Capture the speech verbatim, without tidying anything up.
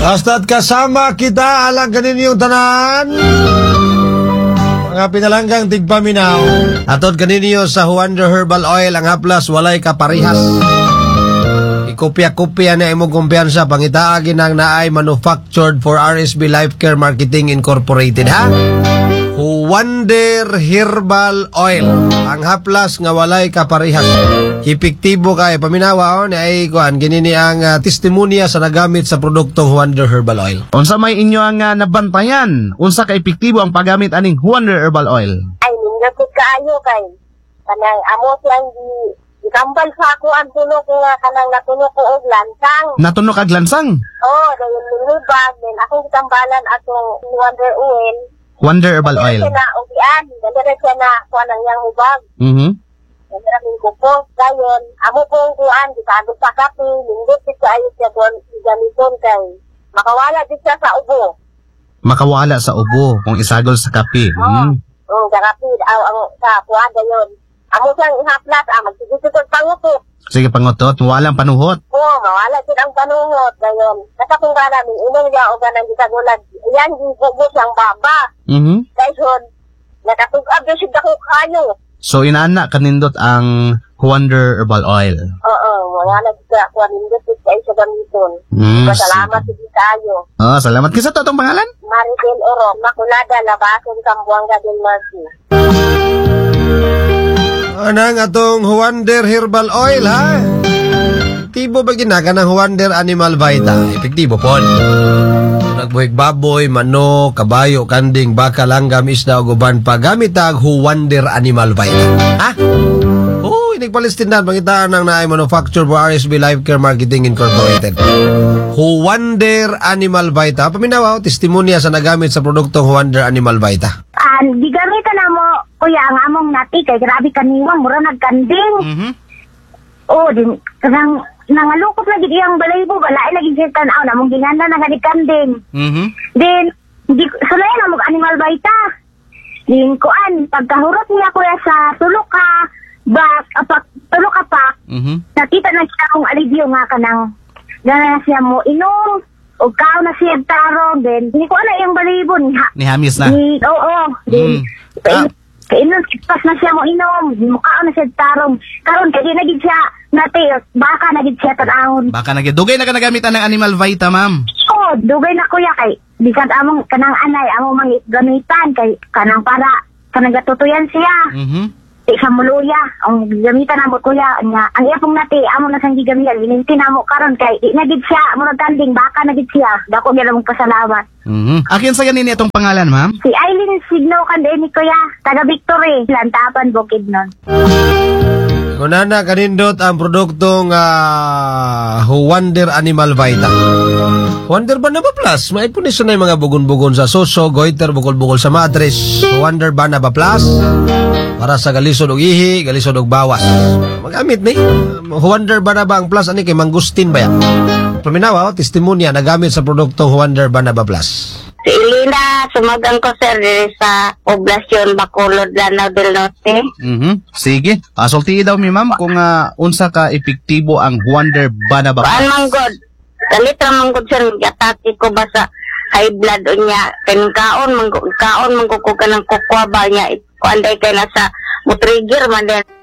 Basta't kasama kita, alang kanin yung tanan. Mga pinalanggang tigpaminaw. Atod kaninyo sa Wonder Herbal Oil, ang haplas walay kaparihas. Ikopya-kopya na imong kumpiyansa, pangitaagin ang naay manufactured for R S B Life Care Marketing Incorporated, ha? Wonder Herbal Oil, ang haplas nga walay kaparihas. Epektibo kay paminawa on ay kuan ginini ang uh, testimonya sa nagamit sa produktong Wonder Herbal Oil. Unsa may inyo ang uh, nabantayan? Unsa ka epektibo ang paggamit aning Wonder Herbal Oil? Ay nindot kaayo kay kanang amo siyang di ikambal sa ako ang tulok nga kanang natuno ko og lansang. Natuno kag lansang? Oh, dayon nilibag din akong ikambalan atong Wonder Oil. Wonder Herbal Oil. Dala na ugian, dala siya na kuan ang yang hubag. Mhm. Dala min ko po dayon amo pong kuan gitagod sa kape, nindot kaayo siya don gamiton kay makawala di siya sa ubo. Makawala sa ubo kung isagol sa kape. Hmm. Oh, garapi aw ang sa kuan dayon. Amo siyang ihaplas, ah, magsigit-sigit pangutot. Sige, pangutot, walang panuhot. Oo, mawala din ang panuhot. Ngayon, kasi kung gana, may inong niya o ganang gitagulad, yan, gibubo siyang baba. Mhm. Dahil, nakatugab yung siya ko kayo. So, inaana kanindot ang Wonder Herbal Oil. Oo, wala na dito ako, nindot dito kayo sa gamiton. Mm, Salamat dito kayo. Oh, salamat. Kisa to itong pangalan? Maribel Oro, Makulada, Labason, Cambuanga del Marci. Anang atong Wonder Herbal Oil, ha? Epektibo ba ginaka ng Wonder Animal Vita? Epektibo po. Nagbuhig baboy, manok, kabayo, kanding, baka, langgam, isda, o guban pa. Gamit ang Wonder Animal Vita. Ha? Oo, inigpalistindan. Pangitaan ng naay manufacturer for R S B Life Care Marketing Incorporated. Wonder Animal Vita. Paminawa, testimonya sa nagamit sa produktong Wonder Animal Vita. Ah, di gamitan na mo, kuya, ang among nati, kay grabe kaniwang, mura nagkanding. Mhm. Oo, din, kanang, nangalukot na gid iyang balaybo, balay lagi siya tanaw, namong ginganda na ganikanding. Mhm. Then, di, sulay na mo animal Vita. Din, kuan, pagkahurot niya kuya sa tulok ka, bak, apak, tulok ka pa, Mhm. nakita na siya akong alibyo nga kanang, gana na siya mo inom, o kao na siya tarong, then, hindi ko alam yung balaybo niya. Ni Hamis na. Ni, oo, din, Mm. Ah. kainon, pas na siya mo inom, mukha na siya tarong. Karon kaya nagid siya, nati, baka nagid siya tanahon. Baka nag dugay na ka nagamitan ng Animal Vita, ma'am. Oo, dugay na kuya kay, di ka among kanang anay, among mga gamitan, kay kanang para, kanang gatutuyan siya. Mhm. Di siya muluya, ang gamitan na mo kuya, nga, ang iyapong nati, among nasang gigamitan, gininti na mo karon kay, di nagid siya, murag tanding, baka nagid siya. Dako gyud mong pasalamat. Mhm. Akin sa ganini itong pangalan, ma'am? Si Aileen Signo Kandeni kuya, taga Victory, Lantapan, Bukidnon. Kunana kanindot ang produktong uh, Wonder Animal Vita. Wonder Banaba Plus. May punis na yung mga bugon-bugon sa soso, goiter, bukol-bukol sa matres. Wonder Banaba Plus. Para sa galisod og ihi, galisod og bawas. Magamit ni. Wonder Banaba ang plus. Ani kay Mangustin ba yan? Paminawa, oh, testimonya nagamit sa produktong Wonder Banaba Plus. Si Elena, sumagang ko sir diri sa Poblasyon Bacolod, Lanao del Norte. Mhm. Sige. Uh, sulti daw mi, ma'am, kung uh, unsa ka epektibo ang Wonder Banaba Kuan Plus. man god. Kalitra man god sir, gatati ko ba sa high blood unya. Ken kaon man kaon man ko ka ng kokwa ba niya. Kuan day kay nasa mo trigger man din.